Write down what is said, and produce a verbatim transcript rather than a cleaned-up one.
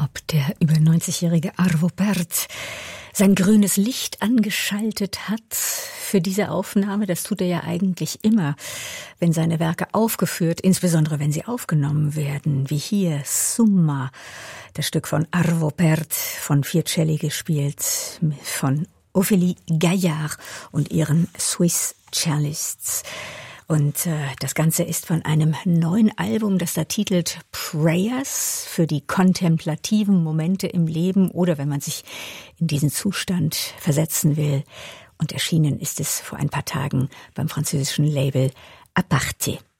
ob der über neunzigjährige Arvo Pärt sein grünes Licht angeschaltet hat für diese Aufnahme. Das tut er ja eigentlich immer, wenn seine Werke aufgeführt, insbesondere wenn sie aufgenommen werden, wie hier Summa, das Stück von Arvo Pärt, von vier Celli gespielt, von Ophélie Gaillard und ihren Swiss Cellists. Und äh, das Ganze ist von einem neuen Album, das da titelt Prayers für die kontemplativen Momente im Leben oder wenn man sich in diesen Zustand versetzen will. Und erschienen ist es vor ein paar Tagen beim französischen Label Aparté.